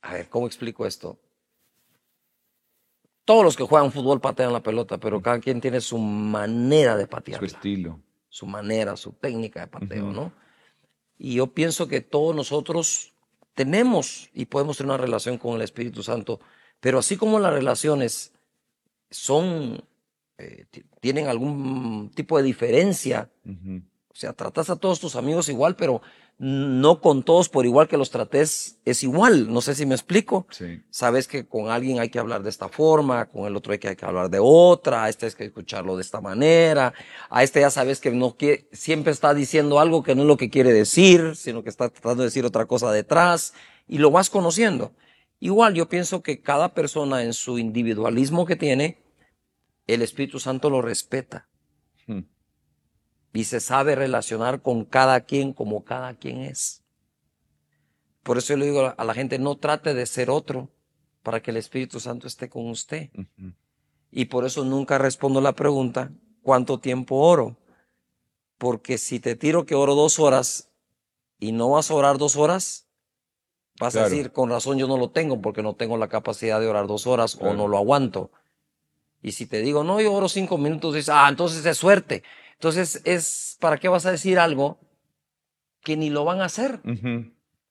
A ver, ¿cómo explico esto? Todos los que juegan fútbol patean la pelota, pero cada quien tiene su manera de Su patearla, estilo. su manera, su técnica de pateo, Ujú. ¿no? Y yo pienso que todos nosotros tenemos y podemos tener una relación con el Espíritu Santo, pero así como las relaciones son, tienen algún tipo de diferencia. Ujú. O sea, tratas a todos tus amigos igual, pero no con todos por igual que los trates es igual. No sé si me explico. Sí. Sabes que con alguien hay que hablar de esta forma, con el otro hay que hablar de otra, a este hay que escucharlo de esta manera, a este ya sabes que no quiere, siempre está diciendo algo que no es lo que quiere decir, sino que está tratando de decir otra cosa detrás y lo vas conociendo. Igual yo pienso que cada persona en su individualismo que tiene, el Espíritu Santo lo respeta Mm. y se sabe relacionar con cada quien como cada quien es. Por eso yo le digo a la gente, no trate de ser otro para que el Espíritu Santo esté con usted. Ujú. Y por eso nunca respondo la pregunta, ¿cuánto tiempo oro? Porque si te tiro que oro 2 horas y no vas a orar 2 horas, vas a Claro, decir, con razón yo no lo tengo porque no tengo la capacidad de orar 2 horas o no claro. lo aguanto. Y si te digo, no, yo oro 5 minutos, dices, entonces es suerte. Entonces ¿para qué vas a decir algo que ni lo van a hacer? Ujú.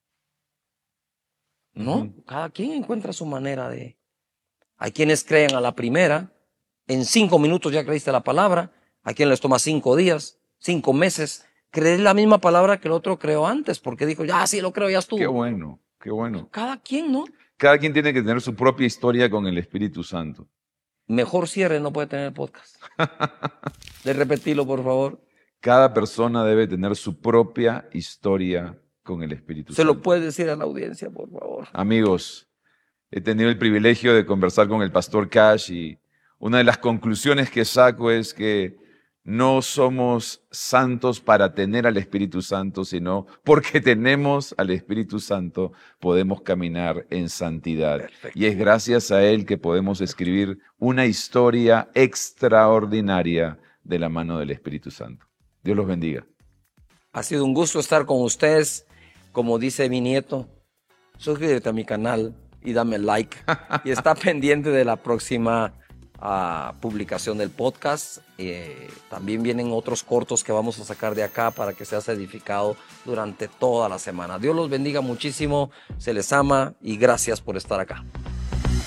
No, Ujú. cada quien encuentra su manera de... Hay quienes creen a la primera, en 5 minutos ya creíste la palabra, hay quienes les toma 5 días, 5 meses, creer la misma palabra que el otro creó antes, porque dijo, ya sí lo creo, ya Qué estuvo. bueno, qué bueno. Cada quien, ¿no? Cada quien tiene que tener su propia historia con el Espíritu Santo. Mejor cierre no puede tener podcast. De repetirlo, por favor. Cada persona debe tener su propia historia con el Espíritu Se lo Santo. puede decir a la audiencia, por favor. Amigos, he tenido el privilegio de conversar con el pastor Cash y una de las conclusiones que saco es que no somos santos para tener al Espíritu Santo, sino porque tenemos al Espíritu Santo podemos caminar en santidad. Perfecto. Y es gracias a Él que podemos escribir una historia extraordinaria de la mano del Espíritu Santo. Dios los bendiga. Ha sido un gusto estar con ustedes. Como dice mi nieto, suscríbete a mi canal y dame like. Y está pendiente de la próxima publicación del podcast. También vienen otros cortos que vamos a sacar de acá para que seas edificado durante toda la semana. Dios los bendiga muchísimo, se les ama y gracias por estar acá.